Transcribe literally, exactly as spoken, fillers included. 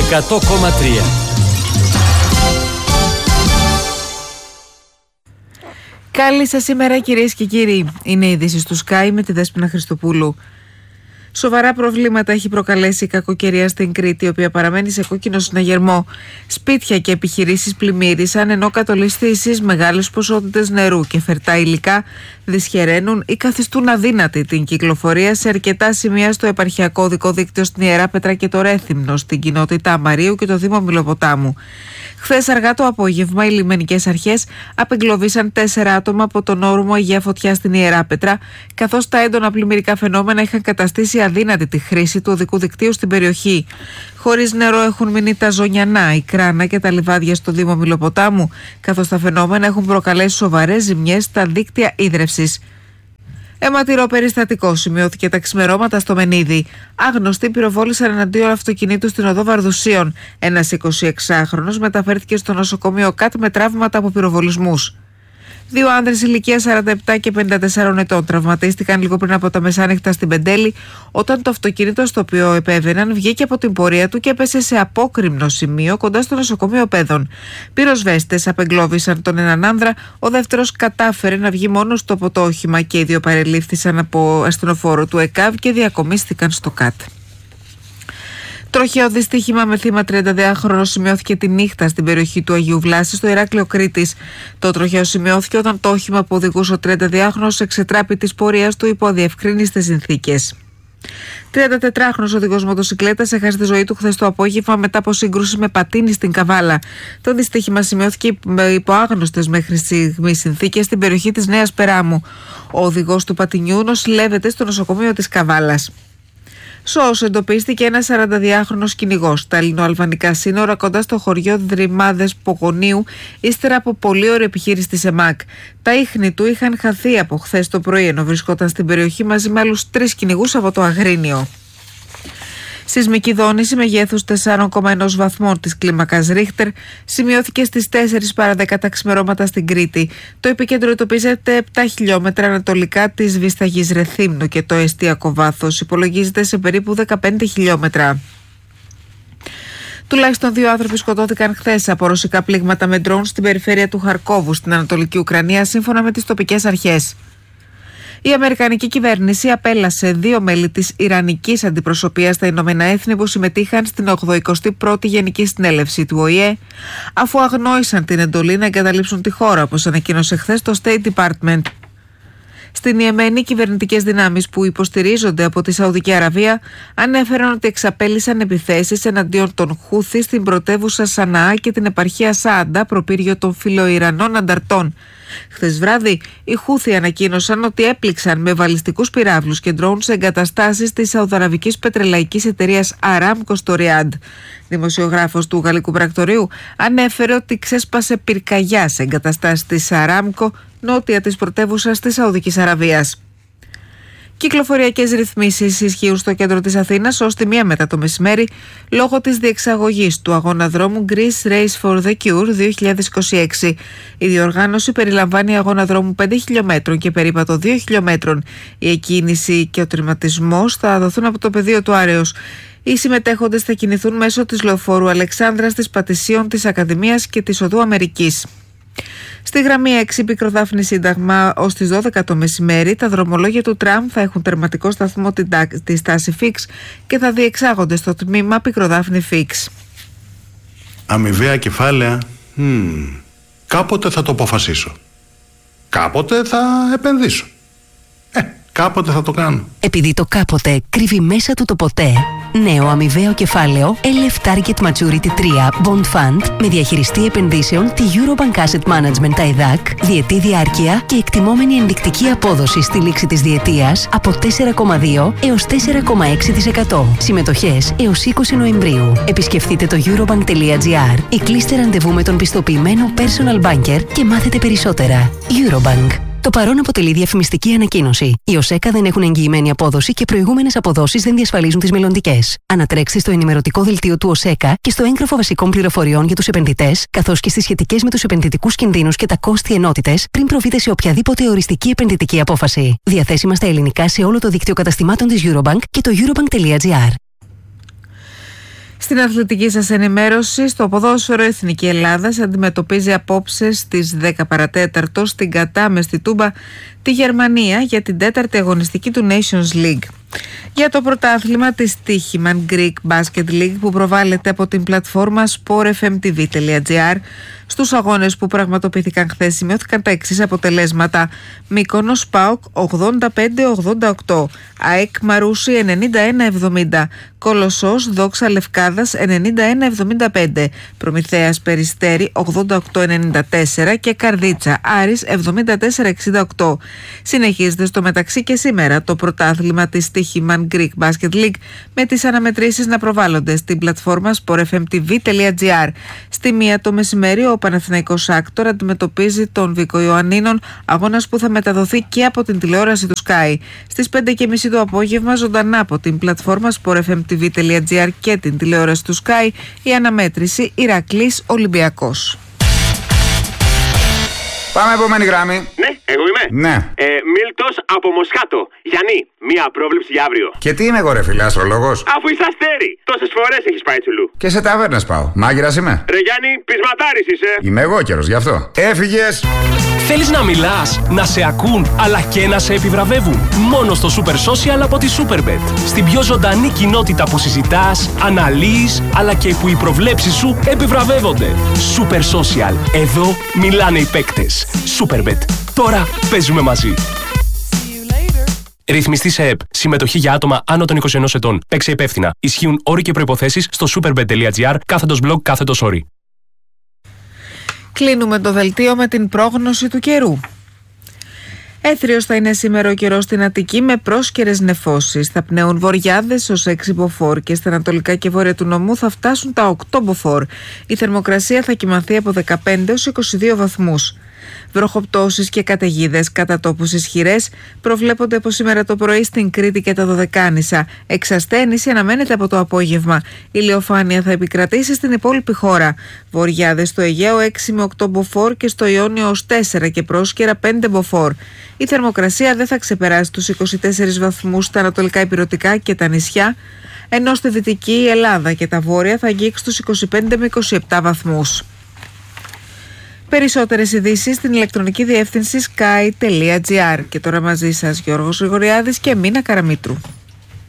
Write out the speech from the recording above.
εκατό κόμμα τρία. Καλή σας ημέρα, κυρίες και κύριοι. Είναι οι ειδήσεις του Sky με τη Δέσποινα Χριστοπούλου. Σοβαρά προβλήματα έχει προκαλέσει η κακοκαιρία στην Κρήτη, η οποία παραμένει σε κόκκινο συναγερμό. Σπίτια και επιχειρήσεις πλημμύρισαν, ενώ κατολιστήσεις, μεγάλες ποσότητες νερού και φερτά υλικά δυσχεραίνουν ή καθιστούν αδύνατη την κυκλοφορία σε αρκετά σημεία στο επαρχιακό οδικό δίκτυο στην Ιεράπετρα και το Ρέθυμνο, στην κοινότητα Αμαρίου και το Δήμο Μιλοποτάμου. Χθες αργά το απόγευμα, οι λιμενικές αρχές απεγκλωβίσαν τέσσερα άτομα από τον όρμο Αγία Φωτιά στην Ιεράπετρα, καθώς τα έντονα πλημμυρικά φαινόμενα είχαν καταστήσει αδύνατη τη χρήση του οδικού δικτύου στην περιοχή. Χωρίς νερό έχουν μείνει τα Ζωνιανά, η Κράνα και τα λιβάδια στο Δήμο Μιλοποτάμου, καθώς τα φαινόμενα έχουν προκαλέσει σοβαρές ζημιές στα δίκτυα ίδρευσης. Αιματηρό περιστατικό σημειώθηκε τα ξημερώματα στο Μενίδη. Άγνωστοι πυροβόλησαν εναντίον αυτοκινήτου στην οδό Βαρδουσίων. Ένας εικοσιεξάχρονος μεταφέρθηκε στο νοσοκομείο ΚΑΤ με τραύματα από πυροβολισμούς. Δύο άνδρες ηλικίας σαράντα επτά και πενήντα τέσσερα ετών τραυματίστηκαν λίγο πριν από τα μεσάνυχτα στην Πεντέλη, όταν το αυτοκίνητο στο οποίο επέβαιναν βγήκε από την πορεία του και έπεσε σε απόκρημνο σημείο κοντά στο νοσοκομείο Πέδων. Πυροσβέστες απεγκλώβησαν τον έναν άνδρα, ο δεύτερος κατάφερε να βγει μόνος του από το όχημα και οι δύο παρελήφθησαν από ασθενοφόρο του ΕΚΑΒ και διακομίστηκαν στο ΚΑΤ. Τροχαίο δυστύχημα με θύμα τριανταδυάχρονο σημειώθηκε τη νύχτα στην περιοχή του Αγίου Βλάση στο Ηράκλειο Κρήτης. Το τροχαίο σημειώθηκε όταν το όχημα που οδηγούσε ο τριανταδυάχρονος εξετράπη της πορείας του υπό αδιευκρίνιστες συνθήκες. τριαντατετράχρονος οδηγός μοτοσικλέτας έχασε τη ζωή του χθες το απόγευμα μετά από σύγκρουση με πατίνι στην Καβάλα. Το δυστύχημα σημειώθηκε υπό άγνωστες μέχρι στιγμής συνθήκες στην περιοχή της Νέας Περάμου. Ο οδηγός του πατινιού νοσηλεύεται στο νοσοκομείο της Καβάλας. Σώος εντοπίστηκε ένας σαρανταδυάχρονος κυνηγός στα ελληνοαλβανικά σύνορα κοντά στο χωριό Δρυμάδες Πογονίου, ύστερα από πολλή ώρα επιχείρηση της ΕΜΑΚ. Τα ίχνη του είχαν χαθεί από χθες το πρωί, ενώ βρισκόταν στην περιοχή μαζί με άλλους τρεις κυνηγούς από το Αγρίνιο. Σεισμική δόνηση μεγέθους τεσσάρων κόμμα ένα βαθμών της κλίμακας Ρίχτερ σημειώθηκε στις τέσσερις παρά δέκα τα ξημερώματα στην Κρήτη. Το επίκεντρο εντοπίζεται επτά χιλιόμετρα ανατολικά της Βυσταγής Ρεθύμνου και το εστιακό βάθος υπολογίζεται σε περίπου δεκαπέντε χιλιόμετρα. Τουλάχιστον δύο άνθρωποι σκοτώθηκαν χθες από ρωσικά πλήγματα με ντρόουν στην περιφέρεια του Χαρκόβου στην Ανατολική Ουκρανία, σύμφωνα με τις τοπικές αρχές. Η Αμερικανική κυβέρνηση απέλασε δύο μέλη της Ιρανικής αντιπροσωπείας στα Ηνωμένα Έθνη που συμμετείχαν στην ογδοηκοστή πρώτη Γενική Συνέλευση του ΟΗΕ, αφού αγνόησαν την εντολή να εγκαταλείψουν τη χώρα, όπως ανακοίνωσε χθες το State Department. Στην Ιεμένη, οι κυβερνητικές δυνάμεις που υποστηρίζονται από τη Σαουδική Αραβία ανέφεραν ότι εξαπέλυσαν επιθέσεις εναντίον των Χούθη στην πρωτεύουσα Σαναά και την επαρχία Σάαντα, προπύργιο των φιλοϊρανών ανταρτών. Χθες βράδυ, οι Χούθη ανακοίνωσαν ότι έπληξαν με βαλιστικούς πυράβλους και ντρόουν σε εγκαταστάσεις της σαουδαραβικής πετρελαϊκής εταιρείας Aramco στο Ριάντ. Δημοσιογράφος του γαλλικού πρακτορείου ανέφερε ότι ξέσπασε πυρκαγιά σε εγκαταστάσεις της Aramco νότια της πρωτεύουσας της Σαουδικής Αραβίας. Κυκλοφοριακές ρυθμίσεις ισχύουν στο κέντρο της Αθήνας ως τη μία μετά το μεσημέρι λόγω της διεξαγωγής του αγώνα δρόμου Greece Race for the Cure δύο χιλιάδες είκοσι έξι. Η διοργάνωση περιλαμβάνει αγώνα δρόμου πέντε χιλιόμετρων και περίπατο δύο χιλιόμετρων. Η εκκίνηση και ο τερματισμός θα δοθούν από το πεδίο του Άρεως. Οι συμμετέχοντες θα κινηθούν μέσω της λεωφόρου Αλεξάνδρας, της Πατησίων, της Ακαδημίας και της Οδού Αμερικής. Στη γραμμή έξι Πικροδάφνη Σύνταγμα ως τις δώδεκα το μεσημέρι τα δρομολόγια του τραμ θα έχουν τερματικό σταθμό τη στάση Φίξ και θα διεξάγονται στο τμήμα Πικροδάφνη Φίξ. Αμοιβαία κεφάλαια, hmm. κάποτε θα το αποφασίσω. Κάποτε θα επενδύσω. Ε, κάποτε θα το κάνω. Επειδή το κάποτε κρύβει μέσα του το ποτέ, νέο αμοιβαίο κεφάλαιο ελ εφ Target Maturity τρία Bond Fund με διαχειριστή επενδύσεων τη Eurobank Asset Management τα ΕΔΑΚ, διετή διάρκεια και εκτιμόμενη ενδεικτική απόδοση στη λήξη της διετίας από τέσσερα κόμμα δύο έως τέσσερα κόμμα έξι τοις εκατό. Συμμετοχές έως είκοσι Νοεμβρίου. Επισκεφτείτε το eurobank τελεία gr ή κλείστε ραντεβού με τον πιστοποιημένο personal banker και μάθετε περισσότερα. Eurobank. Το παρόν αποτελεί διαφημιστική ανακοίνωση. Οι ΟΣΕΚΑ δεν έχουν εγγυημένη απόδοση και προηγούμενες αποδόσεις δεν διασφαλίζουν τις μελλοντικές. Ανατρέξτε στο ενημερωτικό δελτίο του ΟΣΕΚΑ και στο έγγραφο βασικών πληροφοριών για τους επενδυτές, καθώς και στις σχετικές με τους επενδυτικούς κινδύνους και τα κόστη ενότητες, πριν προβείτε σε οποιαδήποτε οριστική επενδυτική απόφαση. Διαθέσιμα στα ελληνικά σε όλο το δίκτυο καταστημάτων της Eurobank και το eurobank τελεία gr. Στην αθλητική σας ενημέρωση, στο ποδόσφαιρο Εθνική Ελλάδας αντιμετωπίζει απόψε στις δέκα παρατέταρτο στην κατάμεστη Τούμπα τη Γερμανία για την τέταρτη αγωνιστική του Nations League. Για το πρωτάθλημα της Τύχημαν Greek Basket League που προβάλλεται από την πλατφόρμα sport f m t v dot g r, στους αγώνες που πραγματοποιήθηκαν χθες σημειώθηκαν τα εξής αποτελέσματα: Μύκονος ΠΑΟΚ ογδόντα πέντε ογδόντα οκτώ, ΑΕΚ Μαρούσι ενενήντα ένα εβδομήντα, Κολοσσός Δόξα Λευκάδας ενενήντα ένα εβδομήντα πέντε, Προμηθέας Περιστέρι ογδόντα οκτώ ενενήντα τέσσερα και Καρδίτσα Άρης εβδομήντα τέσσερα εξήντα οκτώ. Συνεχίζεται στο μεταξύ και σήμερα το πρωτάθλημα της Τύχημαν Greek Basket League με τις αναμετρήσεις να προβάλλονται στην πλατφόρμα sport f m t v dot g r. Στη μία το μεσημέρι ο Παναθηναϊκός Άκτορ αντιμετωπίζει τον Βίκο Ιωαννίνων, αγώνας που θα μεταδοθεί και από την τηλεόραση του Sky. Στις πέντε και μισή το απόγευμα ζωντανά από την πλατφόρμα sport f m t v dot g r και την τηλεόραση του Sky η αναμέτρηση Ηρακλής Ολυμπιακός. Πάμε επόμενη γράμμη. Ναι, εγώ είμαι. Ναι. Ε, Μίλτος από Μοσχάτο. Γιάννη, μία πρόβλεψη για αύριο. Και τι είμαι εγώ, ρε φίλε, αστρολόγος? Αφού είσαι αστέρι, τόσες φορές έχεις πάει τσουλού. Και σε ταβέρνες πάω. Μάγειρας είμαι. Ρε Γιάννη, πεισματάρης είσαι. Είμαι εγώ καιρος, γι' αυτό. Έφυγες. Θέλεις να μιλάς, να σε ακούν, αλλά και να σε επιβραβεύουν? Μόνο στο Super Social από τη Superbet. Στην πιο ζωντανή κοινότητα που συζητάς, αναλύεις, αλλά και που οι προβλέψεις σου επιβραβεύονται. Super Social. Εδώ μιλάνε οι παίκτες. Superbet. Τώρα παίζουμε μαζί. Ρυθμιστή σε ΕΠ. Συμμετοχή για άτομα άνω των είκοσι ενός ετών. Παίξε υπεύθυνα. Ισχύουν όροι και προϋποθέσεις στο superbet.gr κάθετος blog κάθετος όροι. Κλείνουμε το δελτίο με την πρόγνωση του καιρού. Έθριος θα είναι σήμερα ο καιρός στην Αττική με πρόσκαιρες νεφώσεις. Θα πνέουν βοριάδες ως έξι μποφόρ και στα ανατολικά και βόρεια του νομού θα φτάσουν τα οκτώ μποφόρ. Η θερμοκρασία θα κυμανθεί από δεκαπέντε έως είκοσι δύο βαθμούς. Βροχοπτώσεις και καταιγίδες κατά τόπους ισχυρές προβλέπονται από σήμερα το πρωί στην Κρήτη και τα Δωδεκάνησα. Εξασθένηση αναμένεται από το απόγευμα. Η ηλιοφάνεια θα επικρατήσει στην υπόλοιπη χώρα. Βοριάδες στο Αιγαίο έξι με οκτώ μποφόρ και στο Ιόνιο ως τέσσερα και πρόσκαιρα πέντε μποφόρ. Η θερμοκρασία δεν θα ξεπεράσει τους είκοσι τέσσερις βαθμούς στα ανατολικά ηπειρωτικά και τα νησιά, ενώ στη Δυτική Ελλάδα και τα βόρεια θα αγγίξει τους είκοσι πέντε με είκοσι επτά βαθμούς. Περισσότερες ειδήσεις στην ηλεκτρονική διεύθυνση sky τελεία gr. Και τώρα μαζί σας Γιώργος Γρηγοριάδης και Μίνα Καραμήτρου.